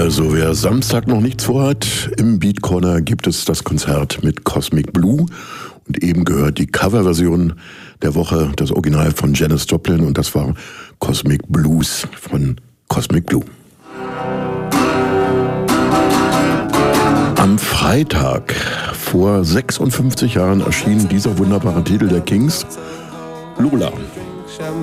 Also wer Samstag noch nichts vorhat, im Beat Corner gibt es das Konzert mit Cosmic Blue und eben gehört die Coverversion der Woche, das Original von Janis Joplin, und das war Cosmic Blues von Cosmic Blue. Am Freitag vor 56 Jahren erschien dieser wunderbare Titel der Kings, Lola.